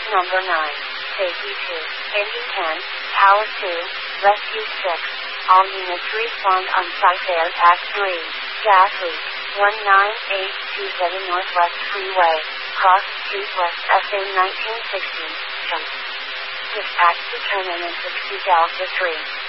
number 9, safety 2, engine 10, power 2, rescue 6. All units respond on site. AirTag 3, gas leak, 19827 Northwest Freeway, cross street west SA 1960, jump. Dispatch to terminal 60 Delta 3.